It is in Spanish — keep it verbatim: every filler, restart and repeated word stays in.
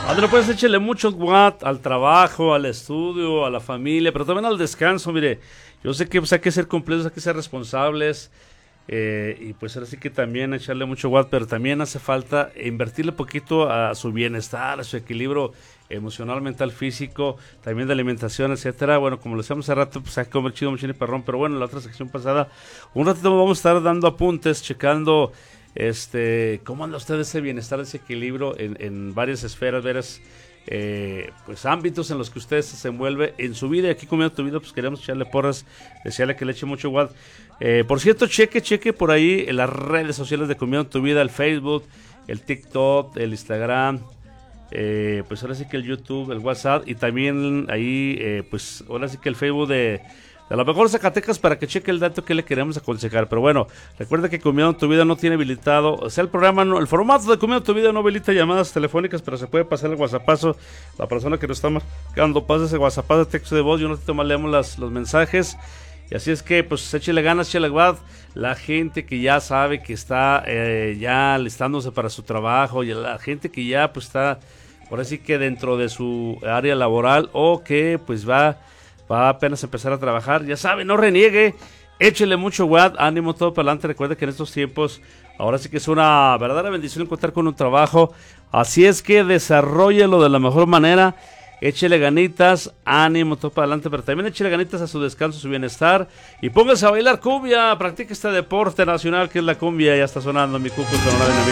André, pues échele mucho watt al trabajo, al estudio, a la familia, pero también al descanso. Mire, yo sé que pues, hay que ser completos, hay que ser responsables, eh, y pues ahora sí que también echarle mucho watt, pero también hace falta invertirle poquito a su bienestar, a su equilibrio emocional, mental, físico, también de alimentación, etcétera. Bueno, como lo decíamos hace rato, pues hay que comer chido, mucho y perrón, pero bueno, en la otra sección pasada, un ratito vamos a estar dando apuntes, checando este cómo anda usted ese bienestar, ese equilibrio en, en varias esferas, varias eh, pues ámbitos en los que usted se envuelve en su vida. Y aquí Comiendo tu Vida, pues queremos echarle porras, desearle que le eche mucho watt. Eh, por cierto, cheque, cheque por ahí en las redes sociales de Comiendo tu Vida, el Facebook, el TikTok, el Instagram, eh, pues ahora sí que el YouTube, el WhatsApp, y también ahí, eh, pues ahora sí que el Facebook de a lo mejor Zacatecas, para que cheque el dato que le queremos aconsejar. Pero bueno, recuerda que Comiendo tu Vida no tiene habilitado, o sea, el programa, no, el formato de Comiendo tu Vida no habilita llamadas telefónicas, pero se puede pasar el WhatsAppazo. La persona que nos está marcando pasa ese WhatsAppazo de texto de voz, yo no te más leemos las, los mensajes. Y así es que, pues, échele ganas, échele guad. La gente que ya sabe que está eh, ya listándose para su trabajo, y la gente que ya, pues, está, por así que dentro de su área laboral, o que, pues, va... va a apenas empezar a trabajar, ya sabe, no reniegue, échele mucho watt, ánimo, todo para adelante. Recuerde que en estos tiempos, ahora sí que es una verdadera bendición contar con un trabajo, así es que desarróllelo de la mejor manera, échele ganitas, ánimo, todo para adelante, pero también échele ganitas a su descanso, a su bienestar, y póngase a bailar cumbia, practique este deporte nacional que es la cumbia. Ya está sonando mi cuco con una